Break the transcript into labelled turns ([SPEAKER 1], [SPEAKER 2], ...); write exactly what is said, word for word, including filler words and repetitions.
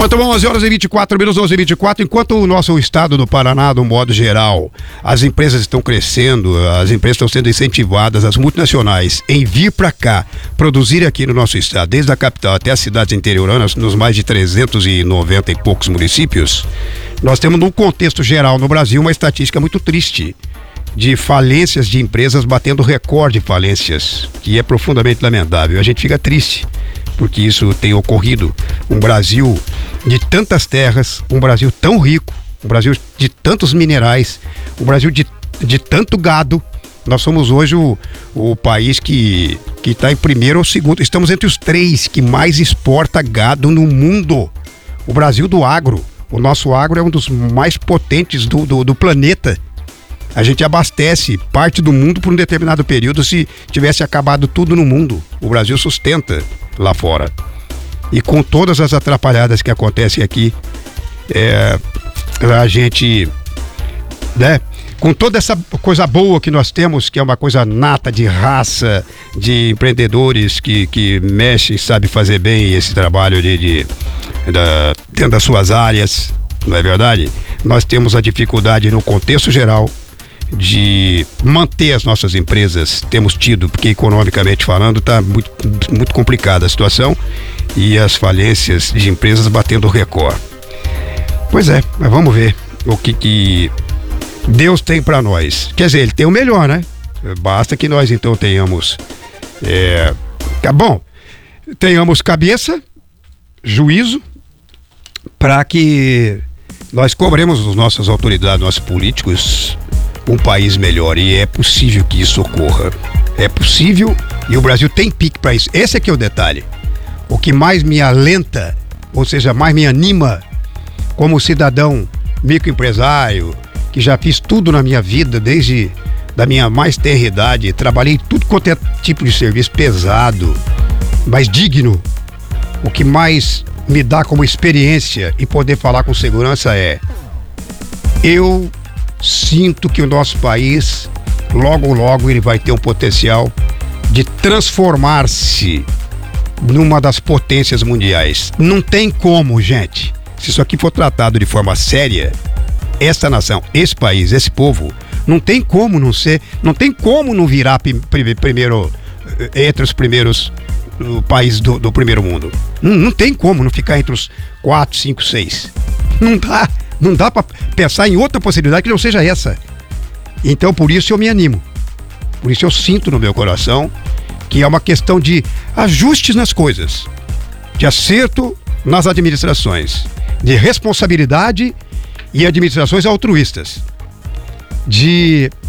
[SPEAKER 1] Muito bom, onze horas e vinte e quatro minutos, onze e vinte e quatro. Enquanto o nosso estado do Paraná, do modo geral, as empresas estão crescendo, as empresas estão sendo incentivadas, as multinacionais, em vir para cá, produzir aqui no nosso estado, desde a capital até as cidades interioranas, nos mais de trezentos e noventa e poucos municípios, nós temos, num contexto geral no Brasil, uma estatística muito triste de falências de empresas batendo recorde de falências, que é profundamente lamentável. A gente fica triste porque isso tem ocorrido. Um Brasil de tantas terras, um Brasil tão rico, um Brasil de tantos minerais, um Brasil de, de tanto gado. Nós somos hoje o, o país que que está em primeiro ou segundo. Estamos entre os três que mais exporta gado no mundo. O Brasil do agro. O nosso agro é um dos mais potentes do, do, do planeta. A gente abastece parte do mundo por um determinado período. Se tivesse acabado tudo no mundo, o Brasil sustenta lá fora. E com todas as atrapalhadas que acontecem aqui, é, a gente, né, com toda essa coisa boa que nós temos, que é uma coisa nata de raça, de empreendedores que, que mexem, sabem fazer bem esse trabalho de, de, da, dentro das suas áreas, não é verdade? Nós temos a dificuldade no contexto geral de manter as nossas empresas. Temos tido, porque economicamente falando está muito, muito complicada a situação, e as falências de empresas batendo recorde. Pois é, mas vamos ver o que, que Deus tem para nós. Quer dizer, Ele tem o melhor, né? Basta que nós então tenhamos é, tá bom, tenhamos cabeça, juízo, para que nós cobremos as nossas autoridades, nossos políticos, um país melhor. E é possível que isso ocorra. É possível, e o Brasil tem pique para isso. Esse aqui é o detalhe. O que mais me alenta, ou seja, mais me anima como cidadão microempresário, que já fiz tudo na minha vida, desde da minha mais tenra idade, trabalhei tudo quanto é tipo de serviço pesado, mas digno. O que mais me dá como experiência e poder falar com segurança é: eu sinto que o nosso país, logo logo, ele vai ter um potencial de transformar-se numa das potências mundiais. Não tem como, gente. Se isso aqui for tratado de forma séria, essa nação, esse país, esse povo, não tem como não ser, não tem como não virar primeiro, entre os primeiros países do, do primeiro mundo. Não, não tem como não ficar entre os quatro, cinco, seis. Não dá. Não dá para pensar em outra possibilidade que não seja essa. Então, por isso eu me animo. Por isso eu sinto no meu coração que é uma questão de ajustes nas coisas, de acerto nas administrações, de responsabilidade e administrações altruístas, de